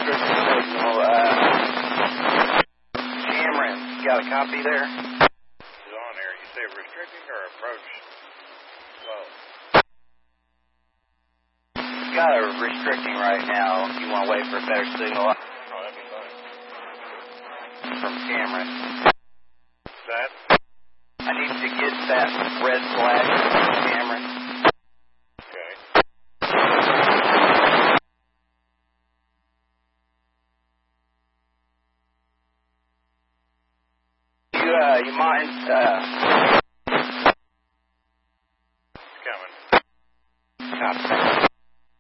restricted signal. Cameron, got a copy there? It's on there. You say restricting or approach slow? Got a restricting right now. You want to wait for a better signal? Oh, that'd be fine. From Cameron. That? I need to get that red flag from Cameron. Okay. You mind, It's coming. copy.